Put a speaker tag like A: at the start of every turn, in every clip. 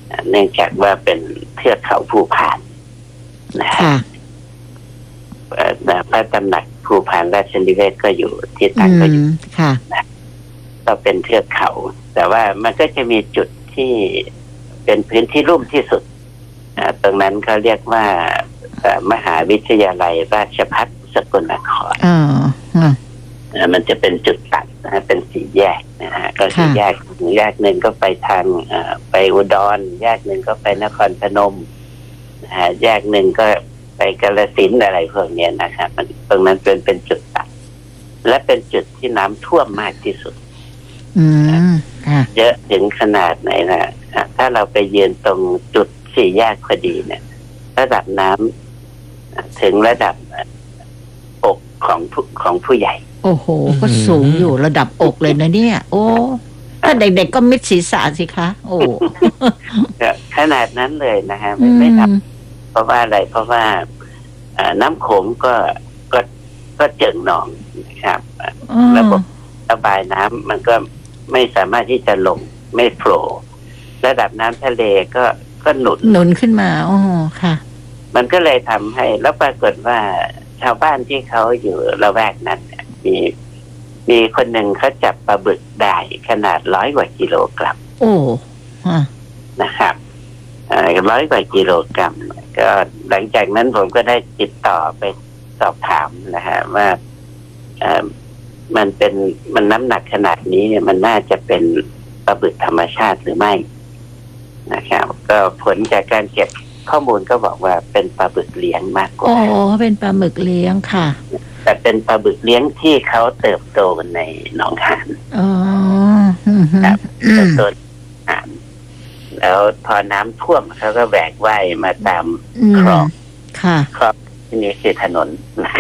A: เนื่องจากว่าเป็นเทือกเขาภูพานนะฮะพระตำหนักภูพานราชนิเวศก็อยู่ที่ตั้งก็อยู่นะก็เป็นเทือกเขา แต่ว่ามันก็จะมีจุดที่เป็นพื้นที่ลุ่มที่สุดตรงนั้นเขาเรียกว่ามหาวิทยาลัยราชภัฏสกลนครมันจะเป็นจุดตัดนะฮะเป็นสี่แยกนะฮะก็คือแยกหนึ่งก็ไปทางไปอุดรแยกหนึ่งก็ไปนครพนมนะฮะแยกหนึ่งก็ไปกาฬสินธุ์อะไรพวกนี้นะครับมันตรงนั้นเป็นจุดตัดและเป็นจุดที่น้ำท่วมมากที่สุดเยอะถึงขนาดไหนนะถ้าเราไปยืนตรงจุดสี่แยกพอดีเนี่ยระดับน้ำถึงระดับอกของผู้ใหญ่
B: โอ้โหก็สูงอยู่ระดับอกเลยนะเนี่ยโอ้ถ้าเด็กๆก็มิดศีรษะสิคะโอ้
A: ขนาดนั้นเลยนะฮะไม่ทำเพราะว่าอะไรเพราะว่าน้ำโขงก็เจิ่งนองนะครับระบบระบายน้ำมันก็ไม่สามารถที่จะลงไม่โฟลว์ระดับน้ำทะเลก็หนุน
B: ขึ้นมาโอ้ค่ะ
A: มันก็เลยทำให้แล้วปรากฏว่าชาวบ้านที่เขาอยู่ละแวกนั้นมีคนหนึ่งเขาจับปลาบึกได้ขนาด100 กว่ากิโลกรัม
B: โอ้
A: นะครับ100 กว่ากิโลกรัมก็หลังจากนั้นผมก็ได้ติดต่อไปสอบถามนะฮะว่ามันน้ำหนักขนาดนี้เนี่ยมันน่าจะเป็นปลาบึกธรรมชาติหรือไม่นะครับก็ผลจากการเก็บข้อมูลก็บอกว่าเป็นปลาบึกเลี้ยงมากกว่า
B: เป็นปลาหมึกเลี้ยงค่ะ
A: แต่เป็นปลาบึกเลี้ยงที่เขาเติบโตในหนองหานครับเติบโตหานแล้วพอน้ำท่วมเขาก็แหวกว่ายมาตามคลองคลองที่นี่คือถนน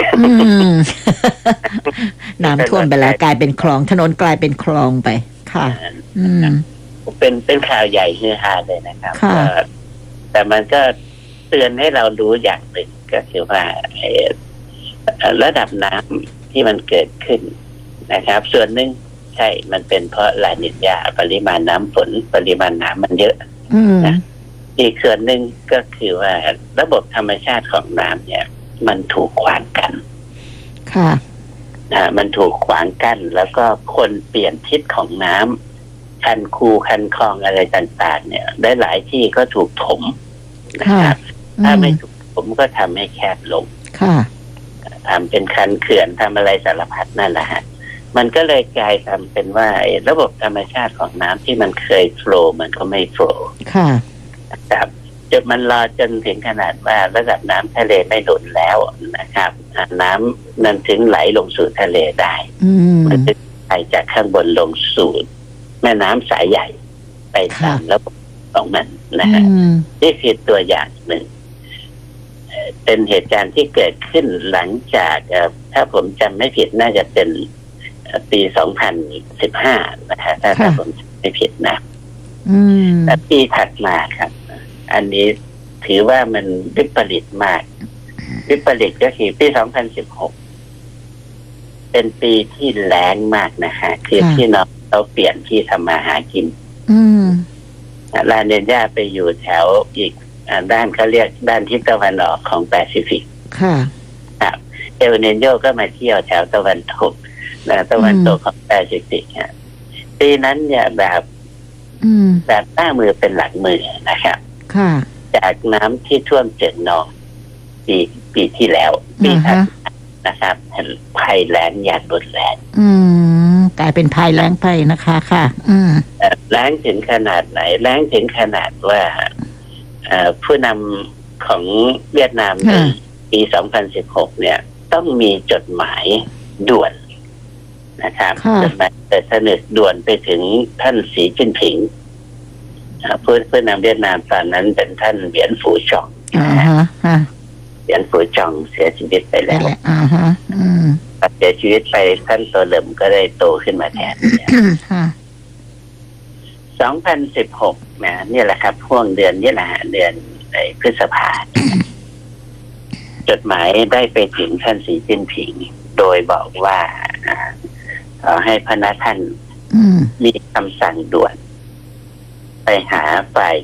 B: น้ำท่วมไปแล้วกลายเป็นคลองถนนกลายเป็นคลองไปค่ะ
A: เป็นข่าวใหญ่ฮือฮาเลยนะครับแต่มันก็เตือนให้เรารู้อย่างหนึ่งก็คือว่าระดับน้ำที่มันเกิดขึ้นนะครับส่วนหนึ่งใช่มันเป็นเพราะลานิญาปริมาณน้ำฝนปริมาณน้ำมันเยอะนะอีกส่วนหนึ่งก็คือว่าระบบธรรมชาติของน้ำเนี่ยมันถูกขวางกั้น
B: ค่ะ
A: มันถูกขวางกั้นแล้วก็คนเปลี่ยนทิศของน้ำคันคูคันคลองอะไรต่างๆเนี่ยได้หลายที่ก็ถูกถมนะครับถ้าไม่ถูกถมก็ทำให้แคบลงทำเป็นคันเขื่อนทำอะไรสารพัดนั่นแหละฮะมันก็เลยกลายทำเป็นว่าระบบธรรมชาติของน้ำที่มันเคยโฟลว์มันก็ไม่โฟลว์นะครับจนมันรอจนถึงขนาดว่าระดับน้ำทะเลไม่หนุนแล้วนะครับน้ำนั้นถึงไหลลงสู่ทะเลได้มันจะไหลจากข้างบนลงสู่แม่น้ำสายใหญ่ไปตามระบบของมันนะฮะนี่คือตัวอย่างหนึ่งเป็นเหตุการณ์ที่เกิดขึ้นหลังจากถ้าผมจำไม่ผิดน่าจะเป็นปี2015นะฮะถ้าผมจำไม่ผิดนะแต่ปีถัดมาครับอันนี้ถือว่ามันวิปริตมากวิปริตก็คือปี2016เป็นปีที่แล้งมากนะฮะคือที่เราเปลี่ยนที่ทำมาหากินลานิญาไปอยู่แถวอีกด้านเขาเรียกด้านทิศตะวันออกของแปซิฟิกครับเอลนิโญก็มาเที่ยวแถวตะวันตกของแปซิฟิกฮะปีนั้นเนี่ยแบบหน้ามือเป็นหลังมือนะครับจากน้ำที่ท่วมเจิ่งนองปีที่แล้วปีถัดนะครับภัยแล้งอย่างรุนแรง
B: กลายเป็นภัยแล้งไปนะคะค่ะ
A: แล้งถึงขนาดไหนแล้งถึงขนาดว่าผู้นำของเวียดนามในปี2016เนี่ยต้องมีจดหมายด่วนนะครับจดหมายเสนอด่วนไปถึงท่านสีจิ้นผิงผู้นำเวียดนามตอนนั้นเป็นท่านเหวียนฝูจองเหวียนฝูจองเสียชีวิตไปแล้วเสียชีวิตไปท่านโตเหลิมก็ได้โตขึ้นมาแทน2016นะนี่แหละครับช่วงเดือนนี้แหละเดือนพฤษภาคมจดหมายได้ไปถึงท่านสีจิ้นผิงโดยบอกว่าขอให้พระท่านมีคำสั่งด่วนไปหาฝ่าย